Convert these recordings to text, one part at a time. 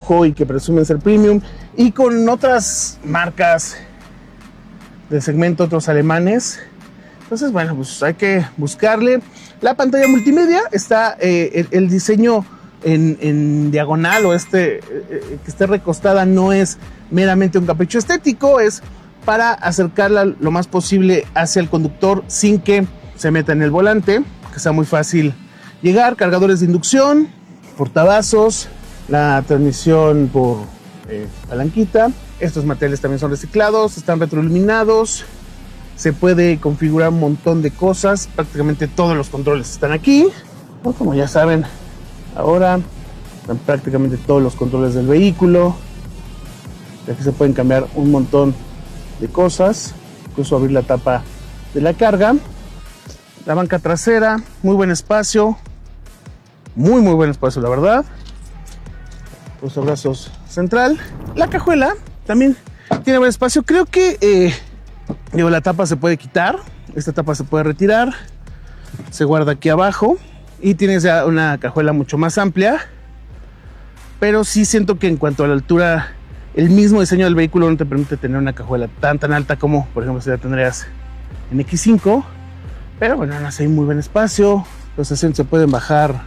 lujo y que presumen ser premium, y con otras marcas del segmento, otros alemanes. Entonces, bueno, pues hay que buscarle. La pantalla multimedia está el diseño en diagonal, o que esté recostada, no es meramente un capricho estético, es para acercarla lo más posible hacia el conductor sin que se meta en el volante, que sea muy fácil llegar. Cargadores de inducción, portavasos, la transmisión por palanquita. Estos materiales también son reciclados, están retroiluminados. Se puede configurar un montón de cosas. Prácticamente todos los controles están aquí. Pues como ya saben, ahora están prácticamente todos los controles del vehículo. Aquí se pueden cambiar un montón de cosas, incluso abrir la tapa de la carga. La banca trasera, muy buen espacio, muy buen espacio, la verdad. Los brazos central. La cajuela también tiene buen espacio. Creo que la tapa se puede quitar, esta tapa se puede retirar, se guarda aquí abajo y tienes ya una cajuela mucho más amplia. Pero sí siento que en cuanto a la altura, el mismo diseño del vehículo no te permite tener una cajuela tan alta como, por ejemplo, si la tendrías en X5. Pero bueno, aún así hay muy buen espacio. Los asientos se pueden bajar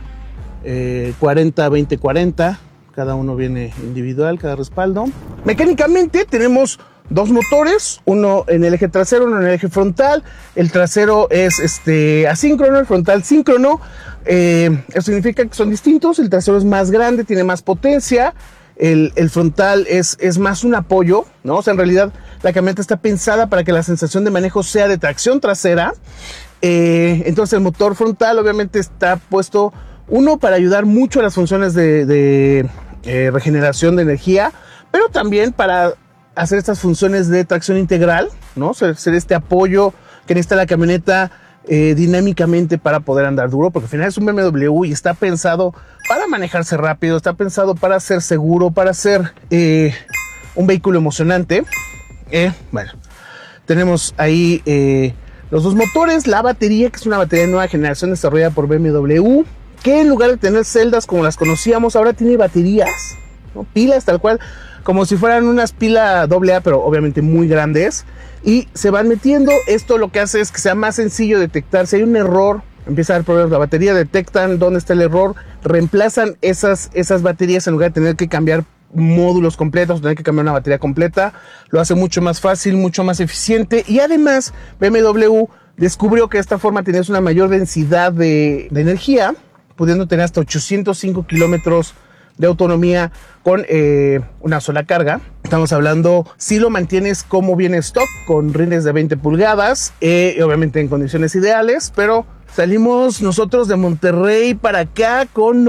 40, 20, 40. Cada uno viene individual, cada respaldo. Mecánicamente tenemos dos motores, uno en el eje trasero, uno en el eje frontal. El trasero es asíncrono, el frontal síncrono. Eso significa que son distintos. El trasero es más grande, tiene más potencia. El frontal es más un apoyo, ¿no? O sea, en realidad la camioneta está pensada para que la sensación de manejo sea de tracción trasera. Entonces el motor frontal obviamente está puesto, uno, para ayudar mucho a las funciones de regeneración de energía, pero también para hacer estas funciones de tracción integral, ¿no? Ser este apoyo que necesita la camioneta dinámicamente para poder andar duro, porque al final es un BMW y está pensado para manejarse rápido, está pensado para ser seguro, para ser un vehículo emocionante. Bueno, tenemos ahí los dos motores, la batería, que es una batería de nueva generación desarrollada por BMW, que en lugar de tener celdas como las conocíamos, ahora tiene baterías, ¿no? Pilas tal cual, como si fueran unas pilas AA, pero obviamente muy grandes, y se van metiendo. Esto lo que hace es que sea más sencillo detectar si hay un error. Empieza a haber problemas, la batería, detectan dónde está el error, reemplazan esas baterías en lugar de tener que cambiar módulos completos, tener que cambiar una batería completa. Lo hace mucho más fácil, mucho más eficiente, y además BMW descubrió que de esta forma tenías una mayor densidad de energía, pudiendo tener hasta 805 kilómetros de autonomía con una sola carga. Estamos hablando, si lo mantienes como viene stock, con rines de 20 pulgadas, obviamente en condiciones ideales, pero salimos nosotros de Monterrey para acá con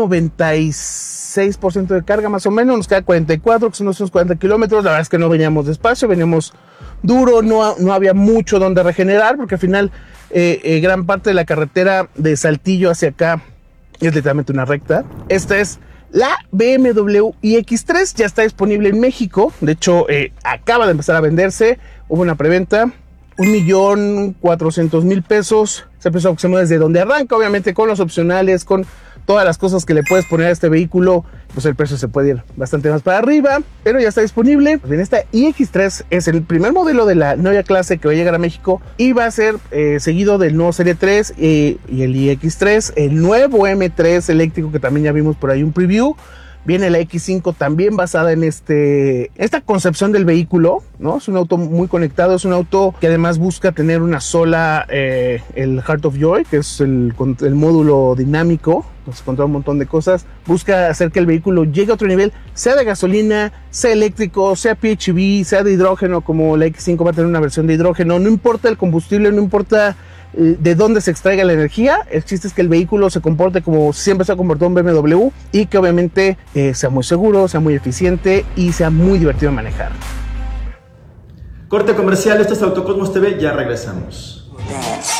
96% de carga más o menos, nos queda 44, que son unos 40 kilómetros. La verdad es que no veníamos despacio, veníamos duro, no había mucho donde regenerar, porque al final gran parte de la carretera de Saltillo hacia acá es literalmente una recta. Esta es la BMW iX3, ya está disponible en México. De hecho, acaba de empezar a venderse. Hubo una preventa, 1,400,000 pesos. Es el precio aproximado desde donde arranca, obviamente con los opcionales, con todas las cosas que le puedes poner a este vehículo, pues el precio se puede ir bastante más para arriba, pero ya está disponible. Bien, esta iX3 es el primer modelo de la nueva clase que va a llegar a México y va a ser seguido del nuevo Serie 3 y el iX3, el nuevo M3 eléctrico, que también ya vimos por ahí un preview. Viene la X5 también basada en esta concepción del vehículo, ¿no? Es un auto muy conectado, es un auto que además busca tener una sola, el Heart of Joy, que es el módulo dinámico, nos controla un montón de cosas. Busca hacer que el vehículo llegue a otro nivel, sea de gasolina, sea eléctrico, sea PHEV, sea de hidrógeno, como la X5 va a tener una versión de hidrógeno. No importa el combustible, no importa de dónde se extraiga la energía, el chiste es que el vehículo se comporte como siempre se ha comportado un BMW y que obviamente sea muy seguro, sea muy eficiente y sea muy divertido de manejar. Corte comercial, esto es Autocosmos TV, ya regresamos.